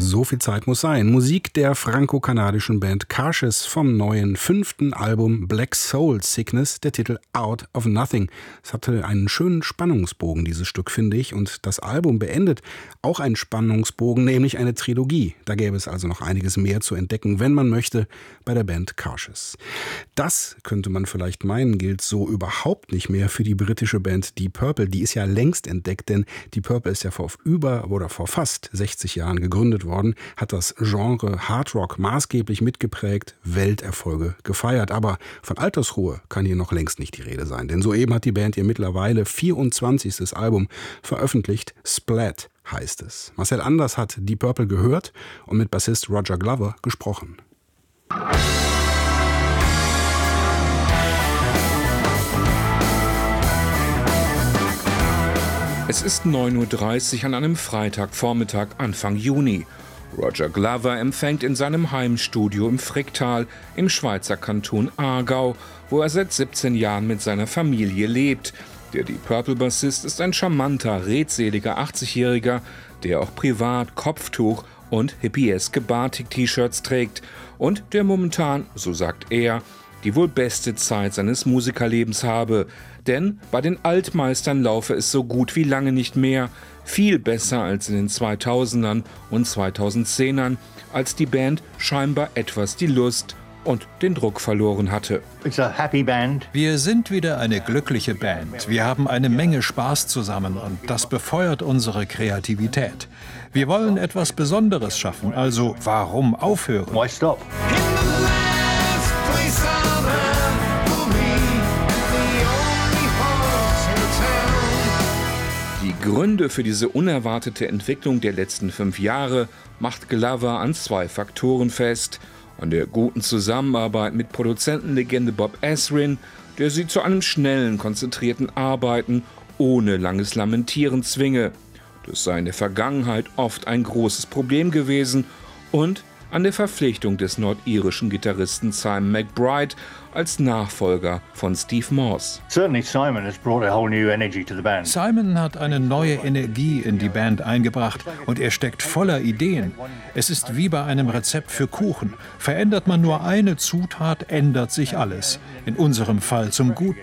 So viel Zeit muss sein. Musik der franco-kanadischen Band Cautious vom neuen 5. Album Black Soul Sickness, der Titel Out of Nothing. Es hatte einen schönen Spannungsbogen, dieses Stück, finde ich. Und das Album beendet auch einen Spannungsbogen, nämlich eine Trilogie. Da gäbe es also noch einiges mehr zu entdecken, wenn man möchte, bei der Band Cautious. Das, könnte man vielleicht meinen, gilt so überhaupt nicht mehr für die britische Band Deep Purple. Die ist ja längst entdeckt, denn Deep Purple ist ja vor fast 60 Jahren gegründet worden, hat das Genre Hardrock maßgeblich mitgeprägt, Welterfolge gefeiert. Aber von Altersruhe kann hier noch längst nicht die Rede sein, denn soeben hat die Band ihr mittlerweile 24. Album veröffentlicht. Splat heißt es. Marcel Anders hat Deep Purple gehört und mit Bassist Roger Glover gesprochen. Es ist 9:30 Uhr an einem Freitagvormittag Anfang Juni. Roger Glover empfängt in seinem Heimstudio im Fricktal im Schweizer Kanton Aargau, wo er seit 17 Jahren mit seiner Familie lebt. Der Deep Purple-Bassist ist ein charmanter, redseliger 80-Jähriger, der auch privat Kopftuch und hippieske Batik-T-Shirts trägt und der momentan, so sagt er, die wohl beste Zeit seines Musikerlebens habe. Denn bei den Altmeistern laufe es so gut wie lange nicht mehr. Viel besser als in den 2000ern und 2010ern, als die Band scheinbar etwas die Lust und den Druck verloren hatte. Wir sind wieder eine glückliche Band. Wir haben eine Menge Spaß zusammen und das befeuert unsere Kreativität. Wir wollen etwas Besonderes schaffen, also warum aufhören? Why stop? Die Gründe für diese unerwartete Entwicklung der letzten 5 Jahre macht Glover an 2 Faktoren fest. An der guten Zusammenarbeit mit Produzentenlegende Bob Ezrin, der sie zu einem schnellen, konzentrierten Arbeiten ohne langes Lamentieren zwinge. Das sei in der Vergangenheit oft ein großes Problem gewesen. Und an der Verpflichtung des nordirischen Gitarristen Simon McBride als Nachfolger von Steve Morse. Simon Simon hat eine neue Energie in die Band eingebracht und er steckt voller Ideen. Es ist wie bei einem Rezept für Kuchen. Verändert man nur eine Zutat, ändert sich alles. In unserem Fall zum Guten.